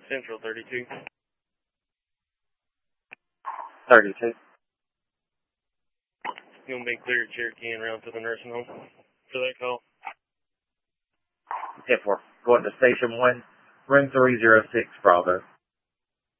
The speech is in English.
Central 32. 32. You'll be cleared Cherokee and route to the nursing home for that call. 10-4. Going to Station 1, room 306, Bravo.